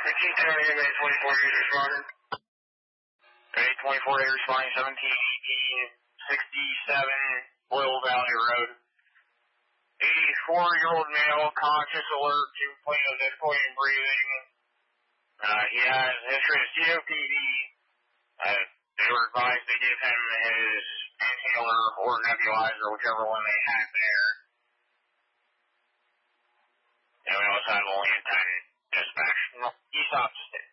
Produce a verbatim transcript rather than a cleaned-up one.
fifteen seventy, eight twenty-four, eight responding. eight twenty-four, eight responding, seventeen eighteen, sixty-seven, Oil Valley Road. eighty-four-year-old male, conscious, alert, to point of difficulty in breathing. Uh, he has history of C O P D. Uh, they were advised to give him his inhaler or nebulizer, whichever one they had there. And we also have only ten dispatch. He stopped.